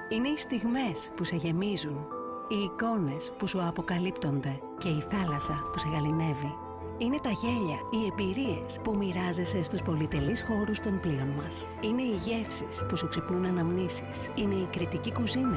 Είναι οι στιγμές που σε γεμίζουν, οι εικόνες που σου αποκαλύπτονται και η θάλασσα που σε γαληνεύει. Είναι τα γέλια, οι εμπειρίες που μοιράζεσαι στους πολυτελείς χώρους των πλοίων μας. Είναι οι γεύσεις που σου ξυπνούν αναμνήσεις. Είναι η κριτική κουζίνα